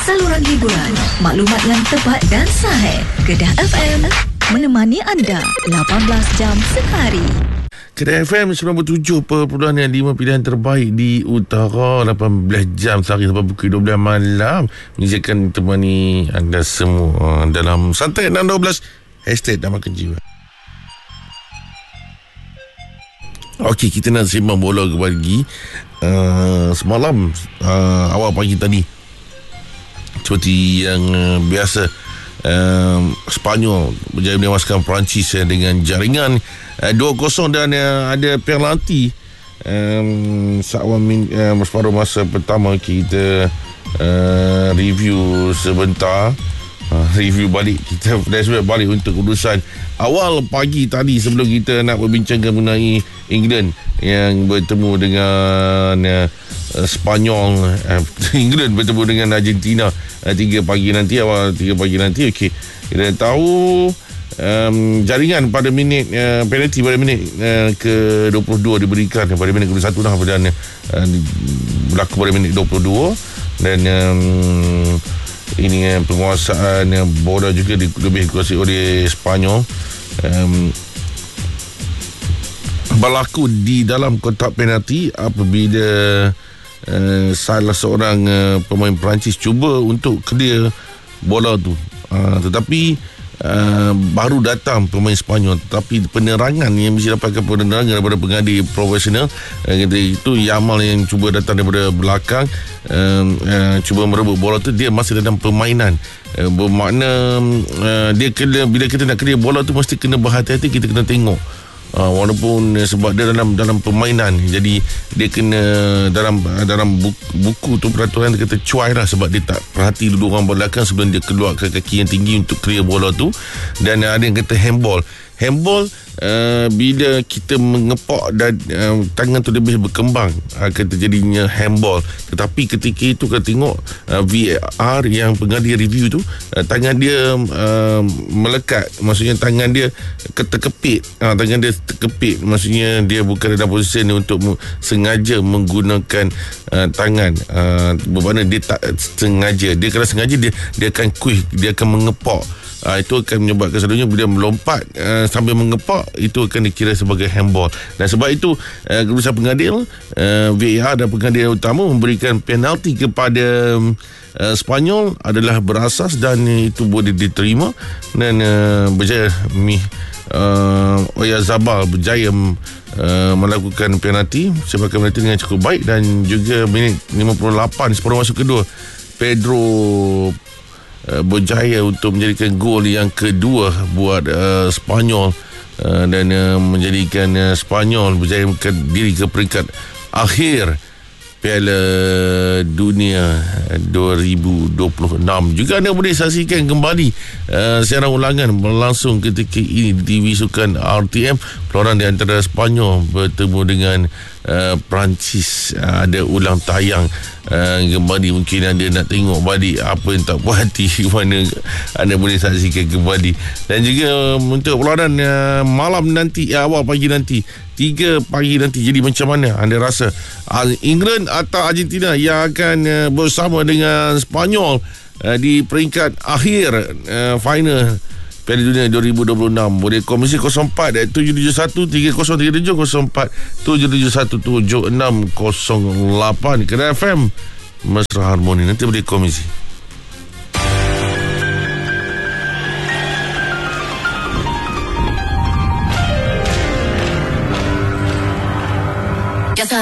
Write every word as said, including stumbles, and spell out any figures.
saluran hiburan, maklumat yang tepat dan sahih. Kedah F M menemani anda lapan belas jam sehari. Kedah F M sembilan puluh tujuh perpuluhan lima pilihan terbaik di utara, lapan belas jam sehari sampai pukul dua belas malam. Menyajikan temani anda semua dalam Santai enam dua belas Hashtag Nama Kenji. Okey, kita nak sembang bola ke pagi. Uh, semalam uh, awal pagi tadi, seperti yang uh, biasa, uh, Sepanyol berjaya menewaskan Perancis uh, dengan jaringan uh, dua kosong dan uh, ada penalti um, seawal min, uh, separuh masa pertama. Kita uh, review sebentar, uh, review balik, kita flashback balik untuk urusan awal pagi tadi sebelum kita nak berbincangkan mengenai England yang bertemu dengan uh, Sepanyol. uh, England bertemu dengan Argentina uh, tiga pagi nanti, awal tiga pagi nanti. Okey, kita tahu um, jaringan pada minit uh, penalti pada minit uh, ke dua puluh dua diberikan pada minit ke dua puluh satu dah, dan uh, berlaku pada minit dua puluh dua, dan um, ini uh, penguasaan uh, bola juga di, lebih dikuasai oleh Sepanyol. Um, berlaku di dalam kotak penalti apabila uh, salah seorang uh, pemain Perancis cuba untuk clear bola tu, uh, tetapi uh, baru datang pemain Sepanyol, tetapi penerangan yang mesti dapatkan penerangan daripada pengadil profesional, uh, itu Yamal yang cuba datang daripada belakang, uh, uh, cuba merebut bola tu. Dia masih dalam permainan, uh, bermakna uh, dia kena, bila kita nak clear bola tu mesti kena berhati-hati, kita kena tengok. Uh, walaupun uh, sebab dia dalam dalam permainan, jadi dia kena dalam dalam buku, buku tu peraturan dia kata cuai lah, sebab dia tak perhati duduk orang belakang sebelum dia keluarkan kaki yang tinggi untuk clear bola tu. Dan uh, ada yang kata handball. Handball uh, bila kita mengepak dan uh, tangan tu lebih berkembang, akan terjadinya handball. Tetapi ketika itu kita tengok uh, V A R yang pengadil review tu, uh, tangan dia uh, melekat, maksudnya tangan dia terkepit, uh, tangan dia terkepit, maksudnya dia bukan dalam posisi untuk sengaja menggunakan uh, tangan, uh, bermakna dia tak sengaja. Dia kalau sengaja dia dia akan quick, dia akan mengepak. Uh, itu akan menyebabkan selalunya bila melompat uh, sambil mengepak, itu akan dikira sebagai handball. Dan sebab itu uh, keputusan pengadil uh, V A R dan pengadil utama memberikan penalti kepada uh, Sepanyol adalah berasas dan itu boleh diterima, dan uh, berjaya mi uh, Oyarzabal berjaya uh, melakukan penalti, sebagai penalti dengan cukup baik. Dan juga minit lima puluh lapan separuh masa kedua, Pedro Uh, berjaya untuk menjadikan gol yang kedua buat uh, Sepanyol, uh, dan uh, menjadikan uh, Sepanyol berjaya ke diri ke peringkat akhir Piala Dunia dua ribu dua puluh enam. Juga anda boleh saksikan kembali uh, siaran ulangan berlangsung ketika ini di T V Sukan R T M. Peluang di antara Sepanyol bertemu dengan uh, Perancis, uh, ada ulang tayang uh, kembali. Mungkin anda nak tengok balik apa yang tak puas hati ke mana, anda boleh saksikan kembali. Dan juga untuk peluang uh, malam nanti, uh, awal pagi nanti, tiga pagi nanti, jadi macam mana anda rasa uh, England atau Argentina yang akan uh, bersama dengan Sepanyol uh, di peringkat akhir uh, final Piala Dunia dua ribu dua puluh enam? Boleh kongsi kosong empat tujuh tujuh satu tiga kosong tiga tujuh, kosong empat tujuh tujuh satu tujuh enam kosong lapan. Kedah F M Mesra Harmoni, nanti boleh kongsi.